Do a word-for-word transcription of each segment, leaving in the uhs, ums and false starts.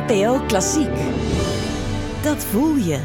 N P O Klassiek. Dat voel je.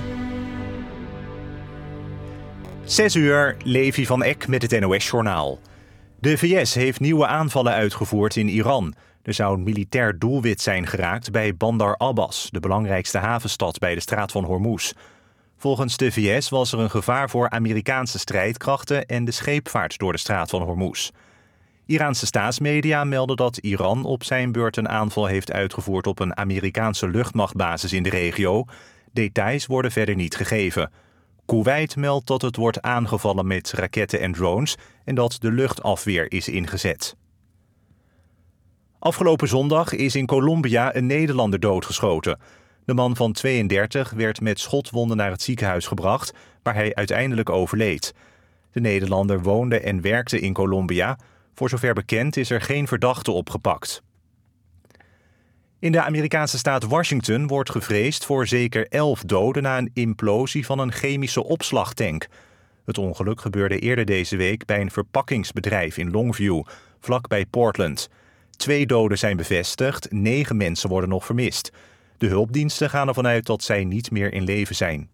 Zes uur, Levi van Eck met het N O S-journaal. De V S heeft nieuwe aanvallen uitgevoerd in Iran. Er zou een militair doelwit zijn geraakt bij Bandar Abbas, de belangrijkste havenstad bij de straat van Hormuz. Volgens de V S was er een gevaar voor Amerikaanse strijdkrachten en de scheepvaart door de straat van Hormuz. Iraanse staatsmedia melden dat Iran op zijn beurt een aanval heeft uitgevoerd op een Amerikaanse luchtmachtbasis in de regio. Details worden verder niet gegeven. Koeweit meldt dat het wordt aangevallen met raketten en drones en dat de luchtafweer is ingezet. Afgelopen zondag is in Colombia een Nederlander doodgeschoten. De man van tweeëndertig werd met schotwonden naar het ziekenhuis gebracht, waar hij uiteindelijk overleed. De Nederlander woonde en werkte in Colombia. Voor zover bekend is er geen verdachte opgepakt. In de Amerikaanse staat Washington wordt gevreesd voor zeker elf doden na een implosie van een chemische opslagtank. Het ongeluk gebeurde eerder deze week bij een verpakkingsbedrijf in Longview, vlakbij Portland. Twee doden zijn bevestigd, negen mensen worden nog vermist. De hulpdiensten gaan ervan uit dat zij niet meer in leven zijn.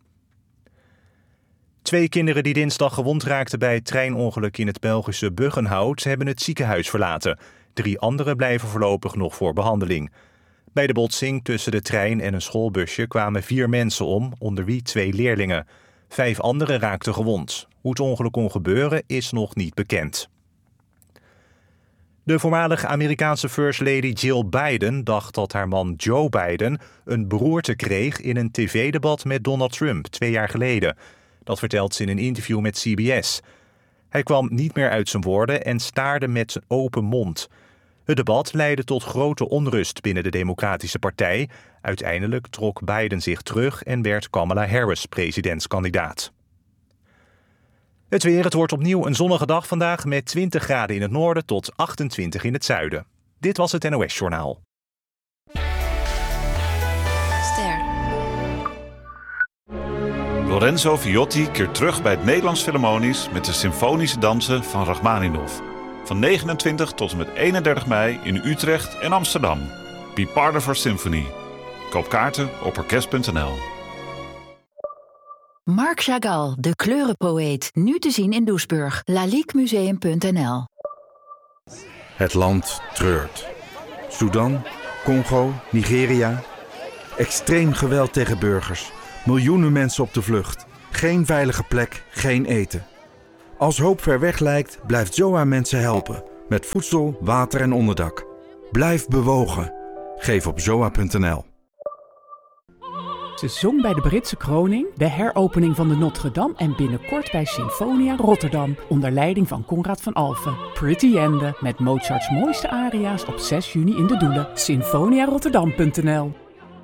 Twee kinderen die dinsdag gewond raakten bij het treinongeluk in het Belgische Buggenhout hebben het ziekenhuis verlaten. Drie anderen blijven voorlopig nog voor behandeling. Bij de botsing tussen de trein en een schoolbusje kwamen vier mensen om, onder wie twee leerlingen. Vijf anderen raakten gewond. Hoe het ongeluk kon gebeuren is nog niet bekend. De voormalige Amerikaanse First Lady Jill Biden dacht dat haar man Joe Biden een beroerte kreeg in een tv-debat met Donald Trump twee jaar geleden. Dat vertelt ze in een interview met C B S. Hij kwam niet meer uit zijn woorden en staarde met zijn open mond. Het debat leidde tot grote onrust binnen de Democratische Partij. Uiteindelijk trok Biden zich terug en werd Kamala Harris presidentskandidaat. Het weer, het wordt opnieuw een zonnige dag vandaag met twintig graden in het noorden tot achtentwintig in het zuiden. Dit was het N O S-journaal. Ster. Lorenzo Viotti keert terug bij het Nederlands Philharmonisch met de symfonische dansen van Rachmaninov. Van negenentwintig tot en met eenendertig mei in Utrecht en Amsterdam. Be part of our symphony. Koop kaarten op orkest punt n l. Marc Chagall, de kleurenpoëet. Nu te zien in Doesburg. laliquemuseum punt n l. Het land treurt. Sudan, Congo, Nigeria. Extreem geweld tegen burgers. Miljoenen mensen op de vlucht. Geen veilige plek, geen eten. Als hoop ver weg lijkt, blijft Z O A mensen helpen. Met voedsel, water en onderdak. Blijf bewogen. Geef op zoa punt n l. Ze zong bij de Britse kroning, de heropening van de Notre-Dame en binnenkort bij Sinfonia Rotterdam onder leiding van Conrad van Alphen. Pretty Ende met Mozarts mooiste aria's op zes juni in de Doelen. sinfonia rotterdam punt n l.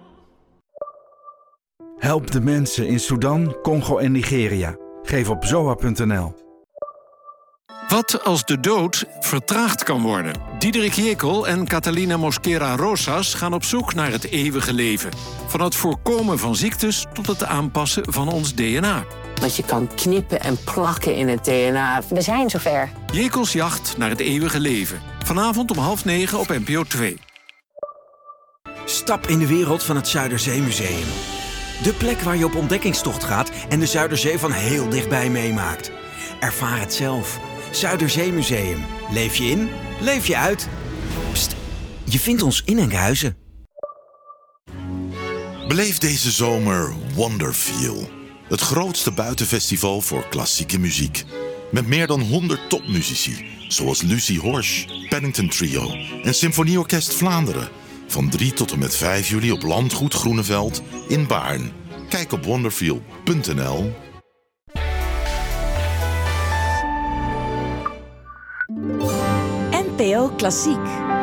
Help de mensen in Sudan, Congo en Nigeria. Geef op zoa punt n l. Wat als de dood vertraagd kan worden? Diederik Jekyll en Catalina Mosquera Rosas gaan op zoek naar het eeuwige leven. Van het voorkomen van ziektes tot het aanpassen van ons D N A. Dat je kan knippen en plakken in het D N A. We zijn zover. Jekylls jacht naar het eeuwige leven. Vanavond om half negen op N P O twee. Stap in de wereld van het Zuiderzeemuseum. De plek waar je op ontdekkingstocht gaat en de Zuiderzee van heel dichtbij meemaakt. Ervaar het zelf. Zuiderzeemuseum. Leef je in, leef je uit. Pst, je vindt ons in Enkhuizen. Beleef deze zomer Wonderfeel. Het grootste buitenfestival voor klassieke muziek. Met meer dan honderd topmuzici, zoals Lucie Horsch, Paddington Trio en Symfonieorkest Vlaanderen. Van drie tot en met vijf juli op Landgoed Groeneveld in Baarn. Kijk op wonderfeel punt n l. N P O Klassiek.